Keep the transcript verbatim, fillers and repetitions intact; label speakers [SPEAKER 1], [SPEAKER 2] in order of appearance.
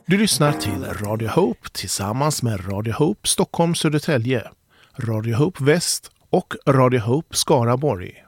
[SPEAKER 1] Du lyssnar till Radio Hope tillsammans med Radio Hope Stockholm Södertälje, Radio Hope Väst och Radio Hope Skaraborg.